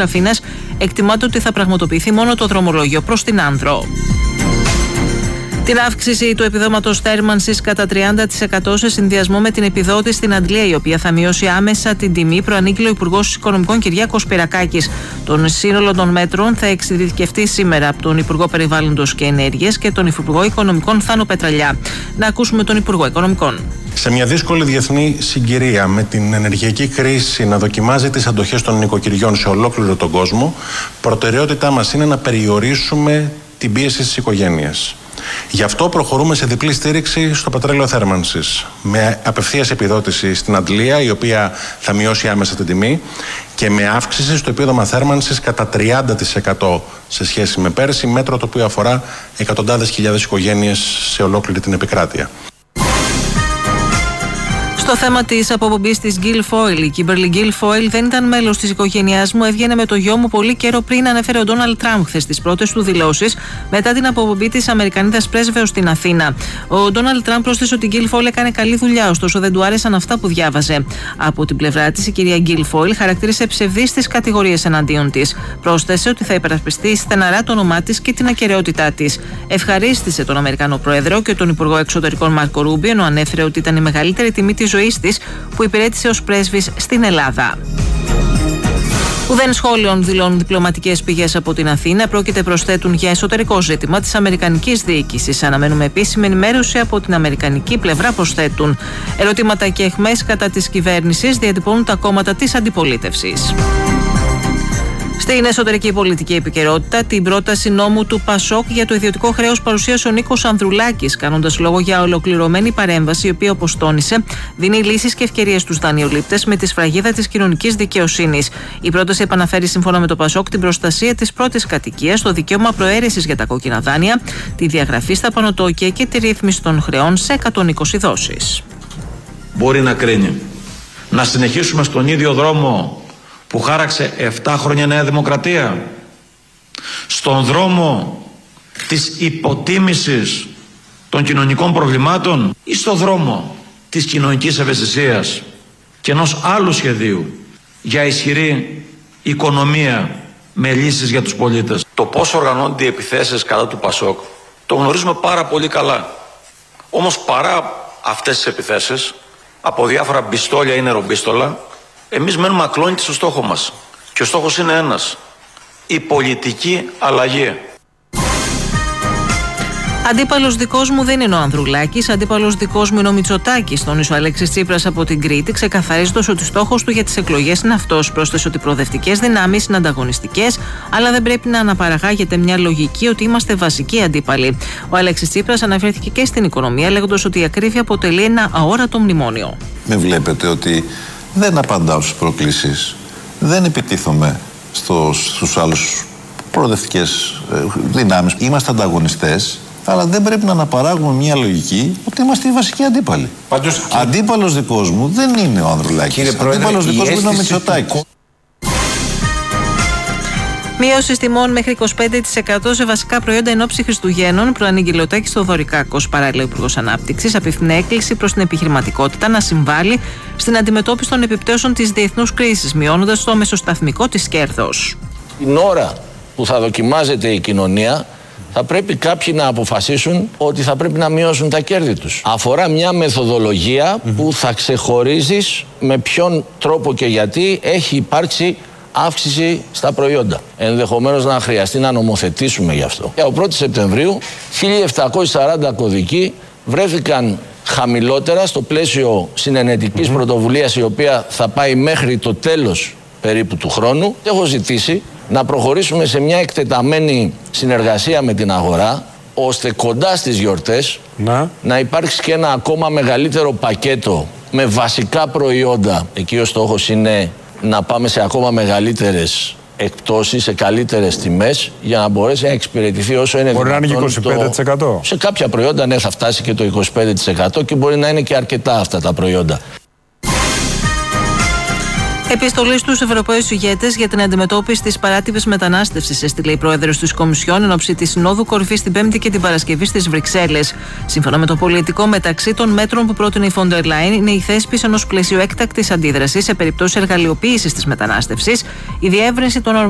Αθήνας εκτιμάται ότι θα πραγματοποιηθεί μόνο το δρομολόγιο προς την Άνδρο. Την αύξηση του επιδόματος θέρμανσης κατά 30% σε συνδυασμό με την επιδότηση στην αντλία, η οποία θα μειώσει άμεσα την τιμή, προανήγγειλε ο Υπουργός Οικονομικών Κυριάκος Πυρακάκης. Τον σύνολο των μέτρων θα εξειδικευτεί σήμερα από τον Υπουργό Περιβάλλοντος και Ενέργειας και τον Υφυπουργό Οικονομικών Θάνο Πετραλιά. Να ακούσουμε τον Υπουργό Οικονομικών. Σε μια δύσκολη διεθνή συγκυρία, με την ενεργειακή κρίση να δοκιμάζει τις αντοχές των νοικοκυριών σε ολόκληρο τον κόσμο, προτεραιότητά μας είναι να περιορίσουμε την πίεση στις οικογένειες. Γι' αυτό προχωρούμε σε διπλή στήριξη στο πετρέλαιο θέρμανσης, με απευθείας επιδότηση στην αντλία, η οποία θα μειώσει άμεσα την τιμή, και με αύξηση στο επίδομα θέρμανσης κατά 30% σε σχέση με πέρσι, μέτρο το οποίο αφορά εκατοντάδες χιλιάδες οικογένειες σε ολόκληρη την επικράτεια. Στο θέμα της αποπομπής της Guilfoyle, η Kimberly Guilfoyle δεν ήταν μέλος της οικογένειάς μου, έβγαινε με το γιο μου πολύ καιρό πριν, ανέφερε ο Ντόναλντ Τραμπ χθες στις πρώτες του δηλώσεις μετά την αποπομπή της Αμερικανίδας πρέσβεως στην Αθήνα. Ο Ντόναλντ Τραμπ πρόσθεσε ότι η Guilfoyle έκανε καλή δουλειά, ωστόσο δεν του άρεσαν αυτά που διάβαζε. Από την πλευρά της, η κυρία Guilfoyle χαρακτήρισε ψευδείς τις κατηγορίες εναντίον της. Πρόσθεσε ότι θα υπερασπιστεί στεναρά το όνομά της και την ακεραιότητά της. Ευχαρίστησε τον Αμερικανό Πρόεδρο και τον Υπουργό Εξωτερικών Μάρκο Ρούμπιο, ενώ ανέφερε ότι ήταν η μεγαλύτερη τιμή της ζωής της που υπηρέτησε ως πρέσβης στην Ελλάδα. Ουδέν σχόλιων δηλώνουν διπλωματικές πηγές από την Αθήνα. Πρόκειται, προσθέτουν, για εσωτερικό ζήτημα της αμερικανικής διοίκησης. Αναμένουμε επίσημη ενημέρωση από την αμερικανική πλευρά, προσθέτουν. Ερωτήματα και αιχμές κατά της κυβέρνησης διατυπώνουν τα κόμματα της αντιπολίτευσης. Στην εσωτερική πολιτική επικαιρότητα, την πρόταση νόμου του ΠΑΣΟΚ για το ιδιωτικό χρέος παρουσίασε ο Νίκος Ανδρουλάκης, κάνοντας λόγο για ολοκληρωμένη παρέμβαση, η οποία, όπως τόνισε, δίνει λύσεις και ευκαιρίες στους δανειολήπτες με τη σφραγίδα της κοινωνικής δικαιοσύνης. Η πρόταση επαναφέρει, σύμφωνα με το ΠΑΣΟΚ, την προστασία της πρώτης κατοικίας, το δικαίωμα προαίρεσης για τα κόκκινα δάνεια, τη διαγραφή στα πανωτόκια και τη ρύθμιση των χρεών σε 120 δόσεις. Μπορεί να κρίνει να συνεχίσουμε στον ίδιο δρόμο που χάραξε 7 χρόνια Νέα Δημοκρατία, στον δρόμο της υποτίμησης των κοινωνικών προβλημάτων, ή στον δρόμο της κοινωνικής ευαισθησίας και ενός άλλου σχεδίου για ισχυρή οικονομία με λύσεις για τους πολίτες. Το πώς οργανώνται οι επιθέσεις κατά του ΠΑΣΟΚ το γνωρίζουμε πάρα πολύ καλά. Όμως παρά αυτές τις επιθέσεις από διάφορα μπιστόλια ή νερομπίστολα, εμείς μένουμε ακλόνητοι στο στόχο μας. Και ο στόχος είναι ένας: η πολιτική αλλαγή. Αντίπαλος δικός μου δεν είναι ο Ανδρουλάκης, αντίπαλος δικός μου είναι ο Μητσοτάκης, τόνισε ο Αλέξης Τσίπρας από την Κρήτη, ξεκαθαρίζοντας ότι στόχος του για τις εκλογές είναι αυτός. Πρόσθεσε ότι οι προοδευτικές δυνάμεις είναι ανταγωνιστικές, αλλά δεν πρέπει να αναπαραγάγεται μια λογική ότι είμαστε βασικοί αντίπαλοι. Ο Αλέξης Τσίπρας αναφέρθηκε και στην οικονομία, λέγοντας ότι η ακρίβεια αποτελεί ένα αόρατο μνημόνιο. Με βλέπετε ότι δεν απαντάω στις προκλήσεις, δεν επιτίθομαι στους άλλους προοδευτικές δυνάμεις. Είμαστε ανταγωνιστές, αλλά δεν πρέπει να αναπαράγουμε μια λογική ότι είμαστε οι βασικοί αντίπαλοι. Αντίπαλος δικός μου δεν είναι ο Ανδρουλάκης. Αντίπαλος δικός μου είναι ο Μητσοτάκης. Μείωση τιμών μέχρι 25% σε βασικά προϊόντα εν ώψη Χριστουγέννων, προανήγγειλε ο Τάκης Θοδωρικάκος. Παράλληλα, ο Υπουργός Ανάπτυξης απευθύνει έκκληση προς την επιχειρηματικότητα να συμβάλλει στην αντιμετώπιση των επιπτώσεων της διεθνούς κρίσης, μειώνοντας το μεσοσταθμικό της κέρδος. Την ώρα που θα δοκιμάζεται η κοινωνία, θα πρέπει κάποιοι να αποφασίσουν ότι θα πρέπει να μειώσουν τα κέρδη τους. Αφορά μια μεθοδολογία που θα ξεχωρίζεις με ποιον τρόπο και γιατί έχει υπάρξει αύξηση στα προϊόντα. Ενδεχομένως να χρειαστεί να νομοθετήσουμε γι' αυτό. Από 1η Σεπτεμβρίου, 1.740 κωδικοί βρέθηκαν χαμηλότερα στο πλαίσιο συνενετικής πρωτοβουλίας, η οποία θα πάει μέχρι το τέλος περίπου του χρόνου. Έχω ζητήσει να προχωρήσουμε σε μια εκτεταμένη συνεργασία με την αγορά, ώστε κοντά στις γιορτές να υπάρξει και ένα ακόμα μεγαλύτερο πακέτο με βασικά προϊόντα. Εκεί ο στόχος είναι να πάμε σε ακόμα μεγαλύτερες εκπτώσεις, σε καλύτερες τιμές, για να μπορέσει να εξυπηρετηθεί όσο είναι δυνατόν. Μπορεί να είναι και 25%. Σε κάποια προϊόντα ναι, θα φτάσει και το 25% και μπορεί να είναι και αρκετά αυτά τα προϊόντα. Επιστολή στους Ευρωπαίους ηγέτες για την αντιμετώπιση της παράτυπης μετανάστευσης έστειλε η πρόεδρος της Κομισιόν εν ώψη της Συνόδου Κορυφής την Πέμπτη και την Παρασκευή στις Βρυξέλλες. Σύμφωνα με το πολιτικό, μεταξύ των μέτρων που πρότεινε η Φόντερ Λάιν είναι η θέσπιση ενός πλαισίου έκτακτης αντίδρασης σε περιπτώσεις εργαλειοποίησης της μετανάστευσης, η διεύρυνση των